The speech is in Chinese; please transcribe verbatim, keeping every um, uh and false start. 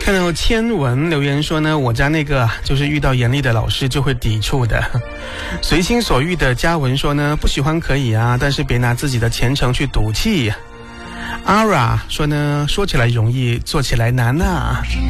看到千文留言说呢，我家那个就是遇到严厉的老师就会抵触的。随心所欲的嘉文说呢，不喜欢可以啊，但是别拿自己的前程去赌气。阿 ra 说呢，说起来容易，做起来难啊。